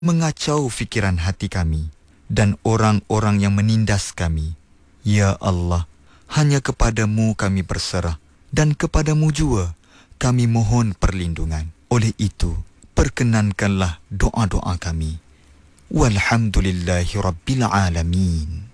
mengacau fikiran hati kami dan orang-orang yang menindas kami. Ya Allah, hanya kepadamu kami berserah dan kepadamu jua kami mohon perlindungan. Oleh itu, perkenankanlah doa-doa kami. Walhamdulillahi Rabbil Alamin.